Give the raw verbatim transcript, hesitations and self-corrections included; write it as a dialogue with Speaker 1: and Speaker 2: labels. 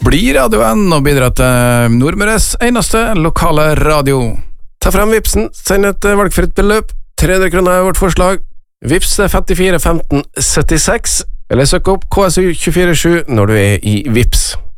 Speaker 1: bli radioen og bidra til Nordmøres eneste lokale radio.
Speaker 2: Ta frem Vipsen, send et valgfritt beløp, tre hundre kroner er vårt forslag. Vips er femtifire femten syttiseks, eller søk opp K S U to fire sju når du er i Vips.